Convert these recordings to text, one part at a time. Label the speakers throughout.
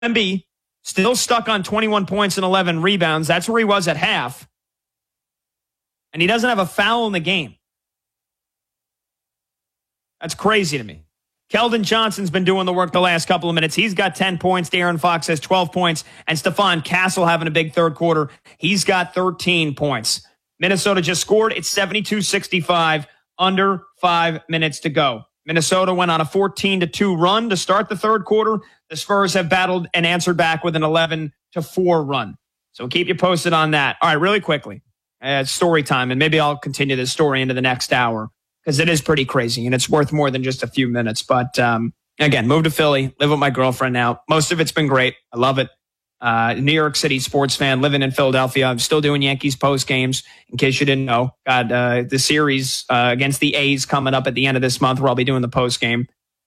Speaker 1: Embiid, still stuck on 21 points and 11 rebounds. That's where he was at half. And he doesn't have a foul in the game. That's crazy to me. Keldon Johnson's been doing the work the last couple of minutes. He's got 10 points. De'Aaron Fox has 12 points. And Stephon Castle having a big third quarter. He's got 13 points. Minnesota just scored. It's 72-65, under 5 minutes to go. Minnesota went on a 14-2 run to start the third quarter. The Spurs have battled and answered back with an 11-4 run. So we'll keep you posted on that. All right, really quickly, story time, and maybe I'll continue this story into the next hour because it is pretty crazy and it's worth more than just a few minutes. But again, moved to Philly, live with my girlfriend now. Most of it's been great. I love it. New York City sports fan, living in Philadelphia. I'm still doing Yankees post games, in case you didn't know. Got the series against the A's coming up at the end of this month, where I'll be doing the post game.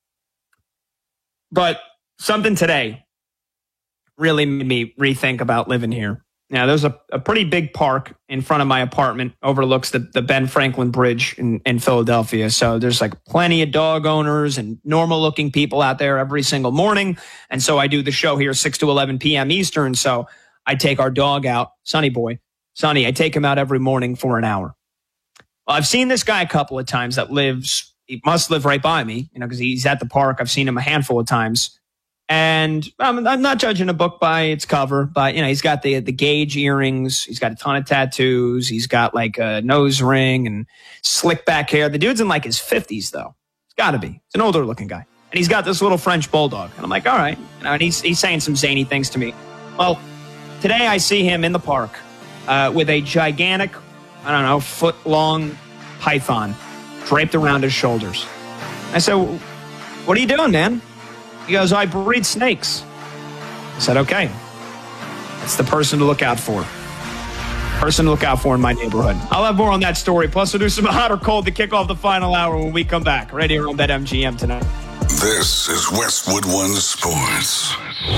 Speaker 1: But something today really made me rethink about living here. Now, there's a pretty big park in front of my apartment, overlooks the Ben Franklin Bridge in Philadelphia. So there's like plenty of dog owners and normal looking people out there every single morning. And so I do the show here 6 to 11 p.m. Eastern. So I take our dog out, Sonny Boy. Sonny, I take him out every morning for an hour. Well, I've seen this guy a couple of times he must live right by me, because he's at the park. I've seen him a handful of times. And I'm not judging a book by its cover, but he's got the gauge earrings. He's got a ton of tattoos. He's got like a nose ring and slick back hair. The dude's in like his 50s though. It's got to be. It's an older looking guy. And he's got this little French bulldog. And I'm like, all right. And he's saying some zany things to me. Well, today I see him in the park with a gigantic, foot long python draped around his shoulders. I said, what are you doing, man? He goes, I breed snakes. I said, okay. That's the person to look out for. Person to look out for in my neighborhood. I'll have more on that story. Plus, we'll do some hot or cold to kick off the final hour when we come back. Right here on BetMGM tonight.
Speaker 2: This is Westwood One Sports.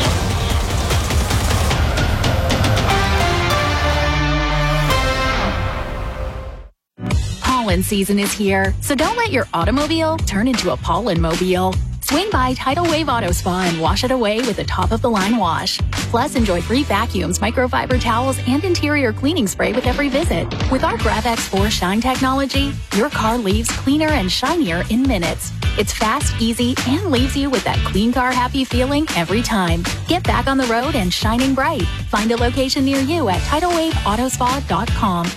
Speaker 3: Pollen season is here, so don't let your automobile turn into a pollen-mobile. Swing by Tidal Wave Auto Spa and wash it away with a top-of-the-line wash. Plus, enjoy free vacuums, microfiber towels, and interior cleaning spray with every visit. With our GravX4 Shine technology, your car leaves cleaner and shinier in minutes. It's fast, easy, and leaves you with that clean car happy feeling every time. Get back on the road and shining bright. Find a location near you at TidalWaveAutospa.com.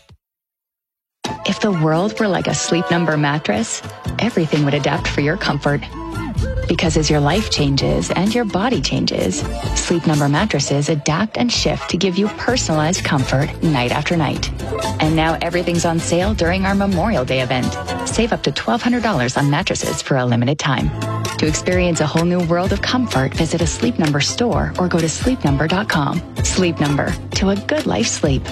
Speaker 4: If the world were like a Sleep Number mattress, everything would adapt for your comfort. Because as your life changes and your body changes, Sleep Number mattresses adapt and shift to give you personalized comfort night after night. And now everything's on sale during our Memorial Day event. Save up to $1,200 on mattresses for a limited time. To experience a whole new world of comfort, visit a Sleep Number store or go to sleepnumber.com. Sleep Number, to a good life sleep.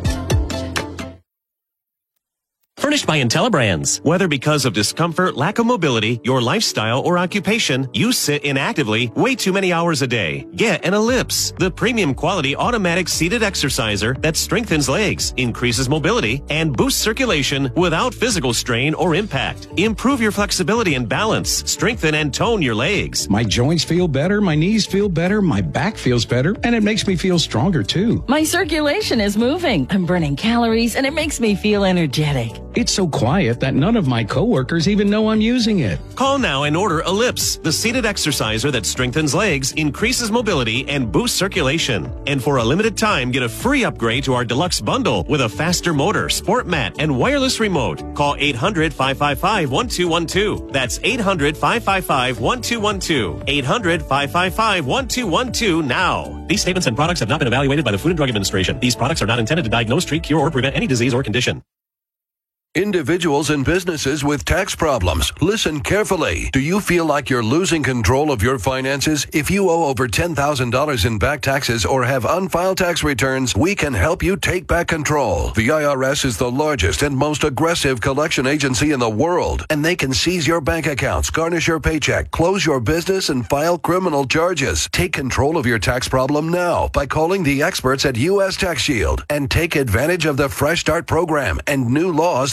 Speaker 5: Furnished by IntelliBrands. Whether because of discomfort, lack of mobility, your lifestyle, or occupation, you sit inactively way too many hours a day. Get an Ellipse, the premium quality automatic seated exerciser that strengthens legs, increases mobility, and boosts circulation without physical strain or impact. Improve your flexibility and balance. Strengthen and tone your legs.
Speaker 6: My joints feel better, my knees feel better, my back feels better, and it makes me feel stronger too.
Speaker 7: My circulation is moving. I'm burning calories, and it makes me feel energetic.
Speaker 6: It's so quiet that none of my coworkers even know I'm using it.
Speaker 5: Call now and order Ellipse, the seated exerciser that strengthens legs, increases mobility, and boosts circulation. And for a limited time, get a free upgrade to our deluxe bundle with a faster motor, sport mat, and wireless remote. Call 800-555-1212. That's 800-555-1212. 800-555-1212 now. These statements and products have not been evaluated by the Food and Drug Administration. These products are not intended to diagnose, treat, cure, or prevent any disease or condition.
Speaker 8: Individuals and businesses with tax problems, listen carefully. Do you feel like you're losing control of your finances? If you owe over $10,000 in back taxes or have unfiled tax returns, we can help you take back control. The IRS is the largest and most aggressive collection agency in the world, and they can seize your bank accounts, garnish your paycheck, close your business, and file criminal charges. Take control of your tax problem now by calling the experts at U.S. Tax Shield and take advantage of the Fresh Start program and new laws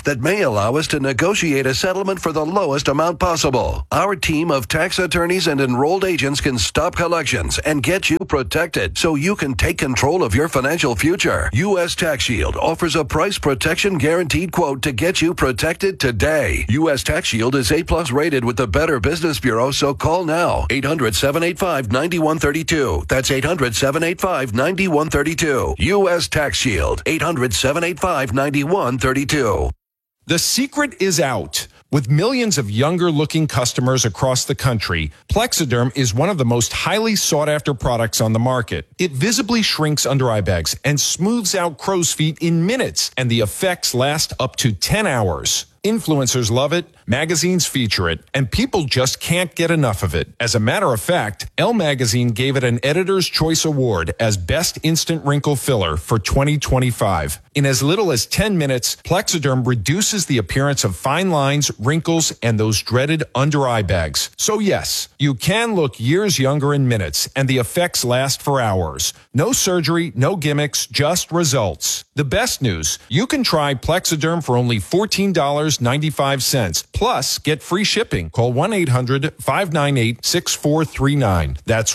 Speaker 8: that may allow us to negotiate a settlement for the lowest amount possible. Our team of tax attorneys and enrolled agents can stop collections and get you protected so you can take control of your financial future. U.S. Tax Shield offers a price protection guaranteed quote to get you protected today. U.S. Tax Shield is A+ rated with the Better Business Bureau, so call now. 800-785-9132. That's 800-785-9132. U.S. Tax Shield. 800-785-9132.
Speaker 9: The secret is out. With millions of younger-looking customers across the country, Plexiderm is one of the most highly sought-after products on the market. It visibly shrinks under eye bags and smooths out crow's feet in minutes, and the effects last up to 10 hours. Influencers love it, magazines feature it, and people just can't get enough of it. As a matter of fact, Elle Magazine gave it an Editor's Choice Award as Best Instant Wrinkle Filler for 2025. In as little as 10 minutes, Plexiderm reduces the appearance of fine lines, wrinkles, and those dreaded under-eye bags. So yes, you can look years younger in minutes, and the effects last for hours. No surgery, no gimmicks, just results. The best news, you can try Plexiderm for only $14.95. Plus, get free shipping. Call 1-800-598-6439. That's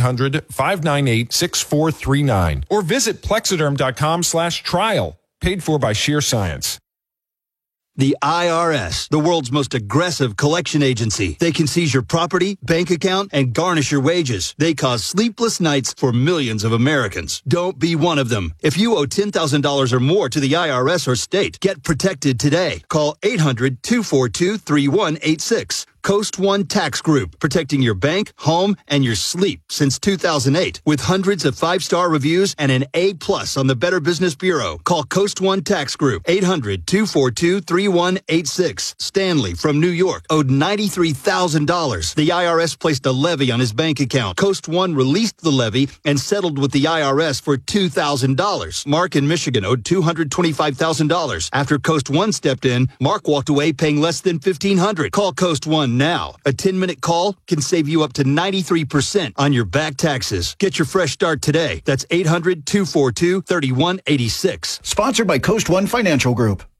Speaker 9: 1-800-598-6439. Or visit Plexiderm.com/trial. Paid for by Sheer Science.
Speaker 10: The IRS, the world's most aggressive collection agency. They can seize your property, bank account, and garnish your wages. They cause sleepless nights for millions of Americans. Don't be one of them. If you owe $10,000 or more to the IRS or state, get protected today. Call 800-242-3186. Coast One Tax Group, protecting your bank, home, and your sleep since 2008. With hundreds of 5-star reviews and an A+ on the Better Business Bureau. Call Coast One Tax Group, 800-242-3186. Stanley from New York owed $93,000. The IRS placed a levy on his bank account. Coast One released the levy and settled with the IRS for $2,000. Mark in Michigan owed $225,000. After Coast One stepped in, Mark walked away paying less than $1,500. Call Coast One now. A 10-minute call can save you up to 93% on your back taxes. Get your fresh start today. That's 800-242-3186.
Speaker 11: Sponsored by Coast One Financial Group.